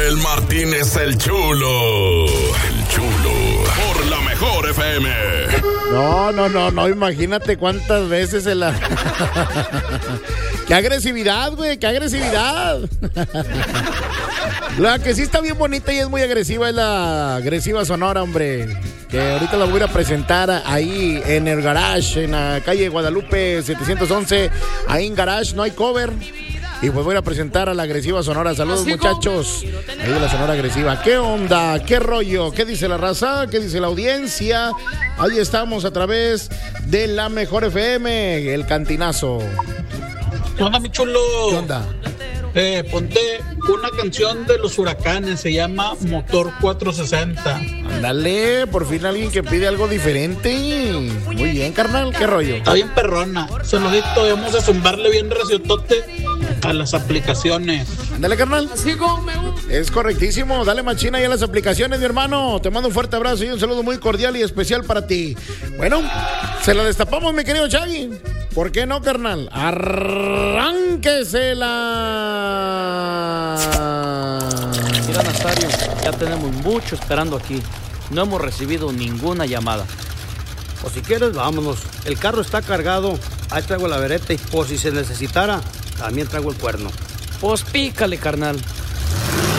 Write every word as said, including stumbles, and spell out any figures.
Joel Martínez el Chulo. El Chulo. Por la mejor F M. No, no, no, no, imagínate cuántas veces se la... ¡Qué agresividad, güey! ¡Qué agresividad! La que sí está bien bonita y es muy agresiva es la agresiva Sonora, hombre. Que ahorita la voy a ir a presentar ahí en el garage, en la calle Guadalupe setecientos once. Ahí en garage no hay cover. Y pues voy a presentar a la agresiva Sonora. Saludos, muchachos. Ahí de la Sonora agresiva. ¿Qué onda? ¿Qué rollo? ¿Qué dice la raza? ¿Qué dice la audiencia? Ahí estamos a través de la mejor F M, el Cantinazo. ¿Qué onda, mi chulo? ¿Qué onda? Eh, ponte una canción de los Huracanes, se llama Motor cuatrocientos sesenta. Ándale, por fin alguien que pide algo diferente. Muy bien, carnal, ¿qué rollo? Está bien perrona. Saludito, vamos a zumbarle bien reciotote a las aplicaciones. Ándale, carnal. Así como me gusta. Es correctísimo, dale machina ahí a las aplicaciones, mi hermano. Te mando un fuerte abrazo y un saludo muy cordial y especial para ti. Bueno, se la destapamos, mi querido Chagui. ¿Por qué no, carnal? Arránquesela. Mira, Nazario, ya tenemos mucho esperando aquí. No hemos recibido ninguna llamada. O si quieres, vámonos. El carro está cargado. Ahí traigo la vereta y por si se necesitara, también traigo el cuerno. Pues pícale, carnal.